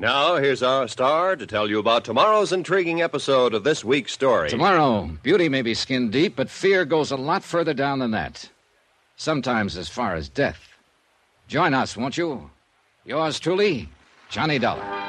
Now, here's our star to tell you about tomorrow's intriguing episode of this week's story. Tomorrow, beauty may be skin deep, but fear goes a lot further down than that. Sometimes as far as death. Join us, won't you? Yours truly, Johnny Dollar.